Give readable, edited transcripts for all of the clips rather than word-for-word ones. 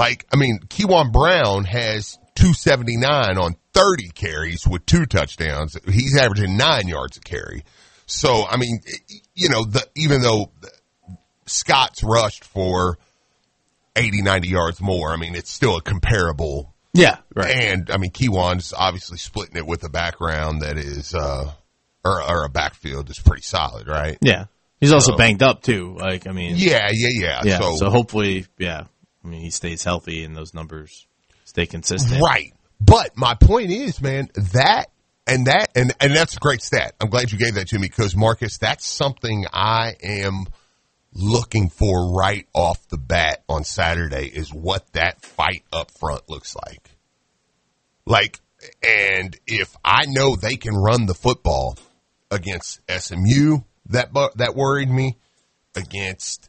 Like, I mean, Kewan Brown has 279 on 30 carries with 2 touchdowns. He's averaging 9 yards a carry. So, I mean, you know, even though Scott's rushed for 80, 90 yards more, I mean, it's still a comparable. Yeah, right. And, I mean, Kewan's obviously splitting it with a background that is, or a backfield that's pretty solid, right? Yeah. He's also banged up, too. Like, I mean. Yeah. So hopefully, I mean, he stays healthy and those numbers stay consistent. Right. But my point is, man, and that's a great stat. I'm glad you gave that to me because, Marcus, that's something I am looking for right off the bat on Saturday is what that fight up front looks like. Like, and if I know they can run the football against SMU, that worried me. Against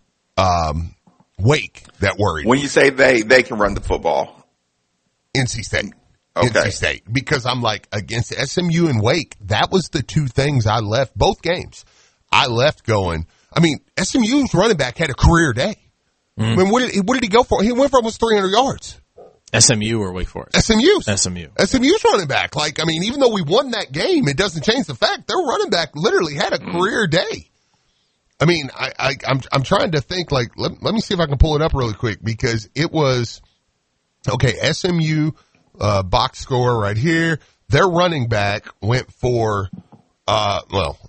Wake, that worried me. When you say they can run the football. NC State. Okay. NC State. Because I'm like, against SMU and Wake, that was the two things I left, both games. I left going, I mean, SMU's running back had a career day. I mean, what did he go for? He went for almost 300 yards. SMU or Wake Forest? SMU's running back. Like, I mean, even though we won that game, it doesn't change the fact their running back literally had a career day. I mean, I'm trying to think, like, let me see if I can pull it up really quick because it was, okay, SMU, box score right here. Their running back went for, a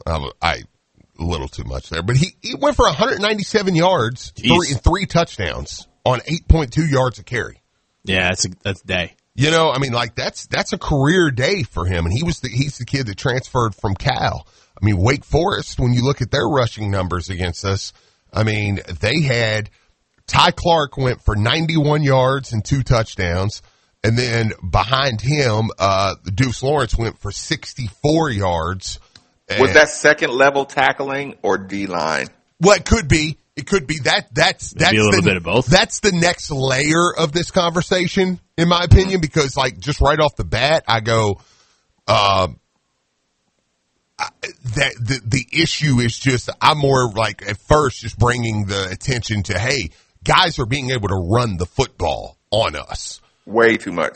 little too much there, but he went for 197 yards, three touchdowns on 8.2 yards a carry. Yeah, that's a day. You know, I mean, like that's a career day for him, and he's the kid that transferred from Cal. I mean, Wake Forest, when you look at their rushing numbers against us, I mean, they had Ty Clark went for 91 yards and 2 touchdowns, and then behind him, Deuce Lawrence went for 64 yards. Was that second level tackling or D-line? Well, it could be. It could be that's Maybe a little bit of both. That's the next layer of this conversation, in my opinion, because like just right off the bat, I go, that the issue is just I'm more like at first just bringing the attention to, hey, guys are being able to run the football on us way too much.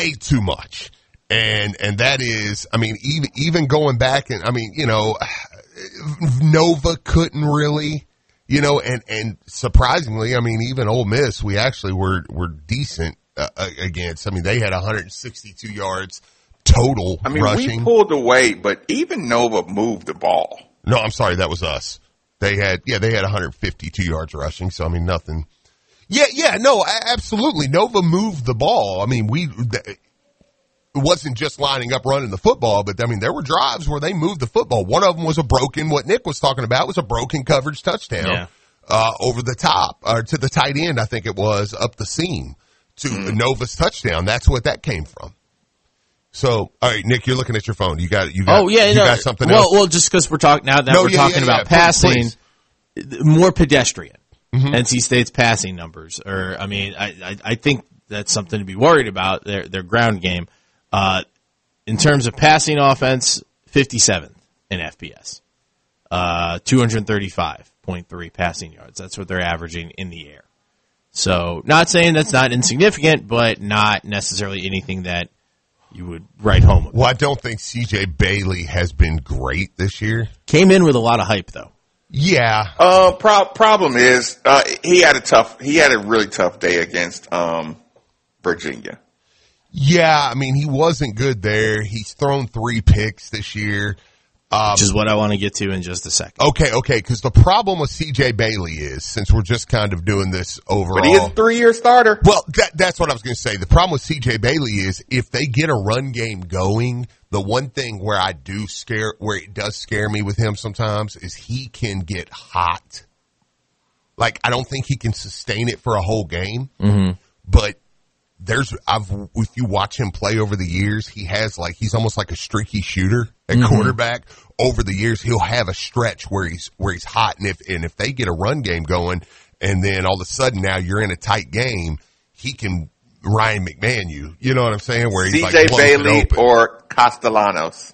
And that is, I mean, even going back and I mean, you know, Nova couldn't really, you know, and surprisingly, I mean, even Ole Miss, we actually were decent against. I mean, they had 162 yards total rushing. We pulled away, but even Nova moved the ball. No, I'm sorry, that was us. They had 152 yards rushing. So I mean, nothing. Yeah, no, absolutely. Nova moved the ball. I mean, it wasn't just lining up running the football, but I mean, there were drives where they moved the football. One of them was what Nick was talking about was a broken coverage touchdown, over the top, or to the tight end, I think it was, up the seam to Nova's touchdown. That's what that came from. So, all right, Nick, you're looking at your phone. You got something else? Well, just because we're talking about passing, more pedestrian. Mm-hmm. NC State's passing numbers, or I mean, I think that's something to be worried about. Their ground game. In terms of passing offense, 57th in FBS, 235.3 passing yards. That's what they're averaging in the air. So, not saying that's not insignificant, but not necessarily anything that you would write home about. Well, I don't think C.J. Bailey has been great this year. Came in with a lot of hype, though. Yeah. Problem is, he had a really tough day against Virginia. Yeah, I mean, he wasn't good there. He's thrown 3 picks this year. Which is what I want to get to in just a second. Okay, because the problem with C.J. Bailey is, since we're just kind of doing this overall. But he is a 3-year starter. Well, that's what I was going to say. The problem with C.J. Bailey is if they get a run game going, the one thing where it does scare me with him sometimes is he can get hot. Like, I don't think he can sustain it for a whole game. Mm-hmm. But if you watch him play over the years, he's almost like a streaky shooter at quarterback. Over the years, he'll have a stretch where he's hot, and if they get a run game going, and then all of a sudden now you're in a tight game, he can Ryan McMahon you know what I'm saying? Where he's C.J. Bailey or Castellanos.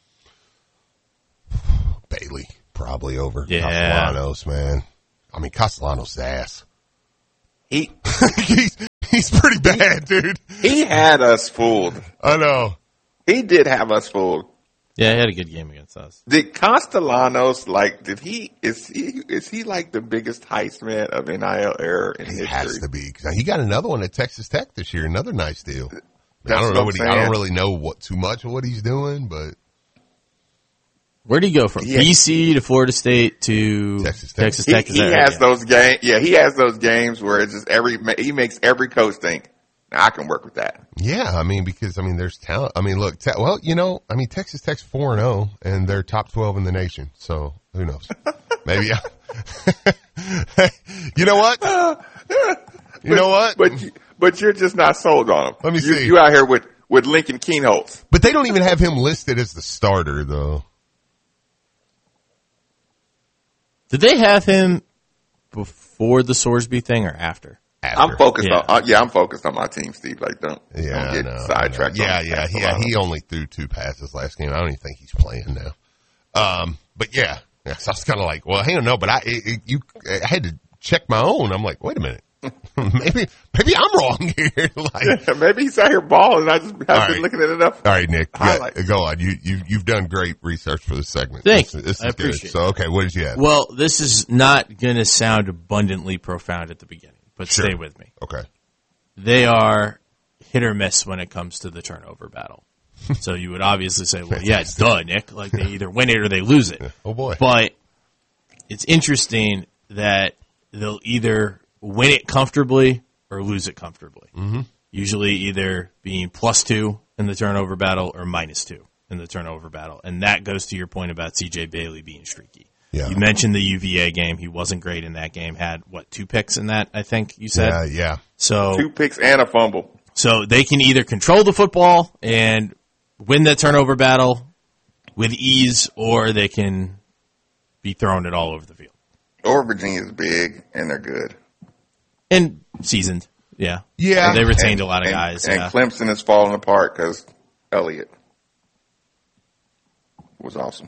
Bailey probably over Castellanos, man. I mean, Castellanos' ass. He's He's pretty bad, dude. He had us fooled. I know. He did have us fooled. Yeah, he had a good game against us. Did Castellanos is he like the biggest heist man of NIL error in history? He has to be. He got another one at Texas Tech this year, another nice deal. I That's don't know what I'm I don't saying. really know too much of what he's doing, but Where'd he go from? Yeah. BC to Florida State to Texas Tech. Tech. Is He that right? has those games. Yeah, he has those games where it's just he makes every coach think, I can work with that. yeah, I mean, because there's talent. I mean, look, Texas Tech's 4-0 and they're top 12 in the nation. So who knows? Maybe. You know what? You know what? But you're just not sold on him. Let me see. You out here with Lincoln Keenholz. But they don't even have him listed as the starter, though. Did they have him before the Sorsby thing or after? I'm focused Yeah. I'm focused on my team, Steve. Like, don't get sidetracked. He only threw 2 passes last game. I don't even think he's playing now. But yeah, so I was kind of like, well, hang on, no, but I had to check my own. I'm like, wait a minute, maybe I'm wrong here. Like, maybe he's out here balling. I just haven't right. been looking at enough. all right, Nick, Highlights. go on. You've done great research for this segment. Thank you. This is I appreciate good. So okay, what did you have? Well, this is not going to sound abundantly profound at the beginning, but Sure. stay with me. Okay, They are hit or miss when it comes to the turnover battle. So you would obviously say, well, yeah, duh, Nick. Like, they either win it or they lose it. oh boy, But it's interesting that they'll either win it comfortably or lose it comfortably. Mm-hmm. Usually either being +2 in the turnover battle or -2 in the turnover battle. And that goes to your point about C.J. Bailey being streaky. Yeah. You mentioned the UVA game. He wasn't great in that game. Had, 2 picks in that, I think you said? yeah. So 2 picks and a fumble. So they can either control the football and win the turnover battle with ease, or they can be throwing it all over the field. Or Virginia's big and they're good. And seasoned, yeah. Yeah. They retained a lot of guys. And Yeah. Clemson is falling apart because Elliott was awesome.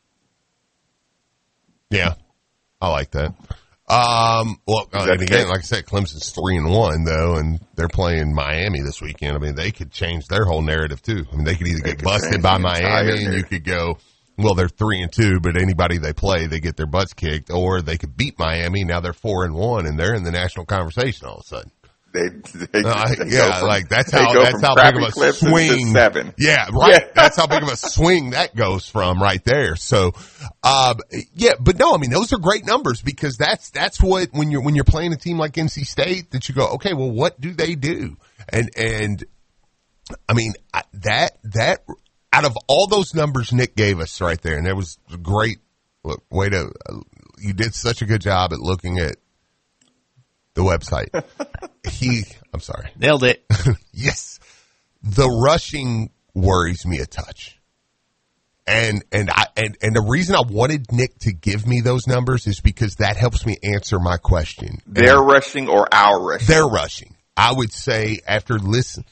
Yeah, I like that. Well, that and the again, case? like I said, Clemson's 3-1 though, and they're playing Miami this weekend. I mean, they could change their whole narrative too. I mean, they could either get could busted change by the entire Miami, and you narrative. could go, well, they're 3-2, but anybody they play, they get their butts kicked, or they could beat Miami. Now they're 4-1, and they're in the national conversation all of a sudden. They Yeah, like that's they how go that's from how big crappy of a Clemson to swing. 7. Yeah, right. Yeah. That's how big of a swing that goes from right there. So, yeah, but no, I mean those are great numbers because that's what when you're playing a team like NC State that you go, okay, well, what do they do? And I mean that out of all those numbers Nick gave us right there, and there was a great way to you did such a good job at looking at the website. I'm sorry. Nailed it. Yes. The rushing worries me a touch. And the reason I wanted Nick to give me those numbers is because that helps me answer my question. They're rushing or our rushing? They're rushing. I would say after listening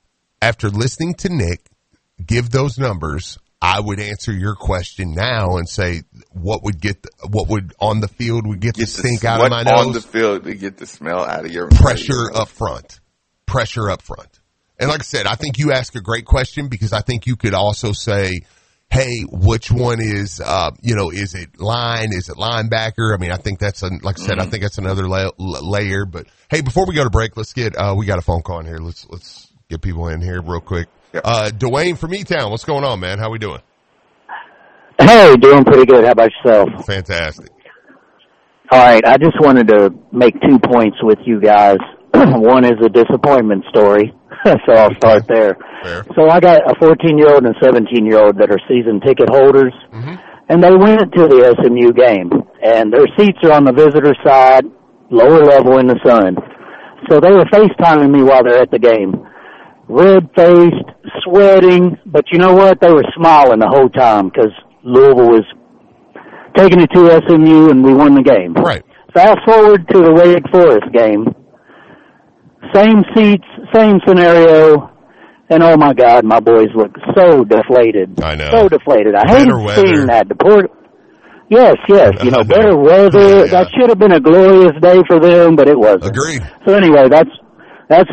to Nick give those numbers, I would answer your question now and say what would on the field would get the stink out of my nose. On the field would get the smell out of your Pressure up front. And like I said, I think you ask a great question because I think you could also say, hey, which one is, is it line? Is it linebacker? I mean, I think that's, like I said, I think that's another layer. But hey, before we go to break, let's get, we got a phone call in here. Let's get people in here real quick. Yep. Dwayne from E-Town, what's going on, man? How we doing? Hey, doing pretty good. How about yourself? Fantastic. All right, I just wanted to make 2 points with you guys. One is a disappointment story, so I'll start there. Fair. So I got a 14-year-old and 17-year-old that are season ticket holders, and they went to the SMU game, and their seats are on the visitor side, lower level in the sun. So they were FaceTiming me while they're at the game. Red-faced, sweating, but you know what? They were smiling the whole time because Louisville was taking it to SMU and we won the game. Right. Fast forward to the Wake Forest game. Same seats, same scenario, and oh my God, my boys look so deflated. I know. So deflated. I Better hate weather. seeing that. Yes, better weather. Yeah. That should have been a glorious day for them, but it wasn't. Agreed. So anyway, that's